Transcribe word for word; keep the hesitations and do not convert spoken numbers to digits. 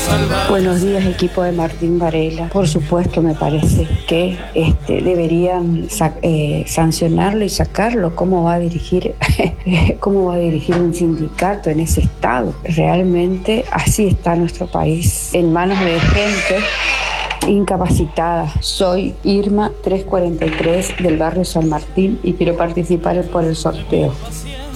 Buenos días, equipo de Martín Varela. Por supuesto, me parece que este, deberían sa- eh, sancionarlo y sacarlo. ¿Cómo va a dirigir, cómo va a dirigir un sindicato en ese estado? Realmente así está nuestro país, en manos de gente incapacitada. Soy Irma trescientos cuarenta y tres del barrio San Martín y quiero participar por el sorteo.